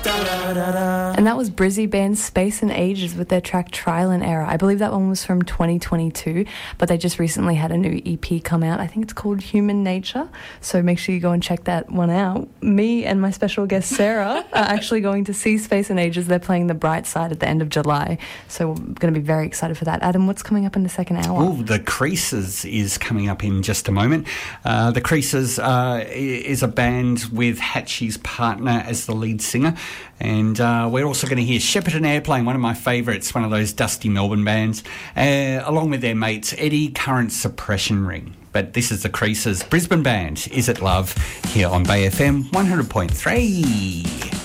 And that was Brizzy band Space and Ages with their track Trial and Error. I believe that one was from 2022, but they just recently had a new EP come out. I think it's called Human Nature, so make sure you go and check that one out. Me and my special guest Sarah are actually going to see Space and Ages. They're playing the Bright Side at the end of July, so we're going to be very excited for that. Adam, what's coming up in the second hour? Oh, The Creases is coming up in just a moment. The Creases is a band with Hatchie's partner as the lead singer, and we're also going to hear Shepherd and Airplane, one of my favourites, one of those dusty Melbourne bands, along with their mates Eddie, Current, Suppression Ring. But this is The Creases, Brisbane band, Is It Love, here on Bay FM 100.3.